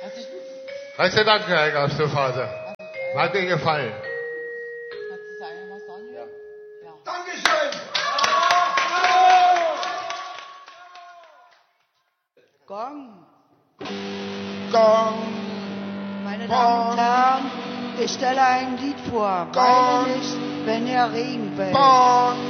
Herzlichen Dank, Herr Gastvater. Hat dir gefallen. Dankeschön. Gong. Gong. Meine Damen und Herren, ich stelle ein Lied vor. Weine nicht, wenn ihr Regen fällt. Gong.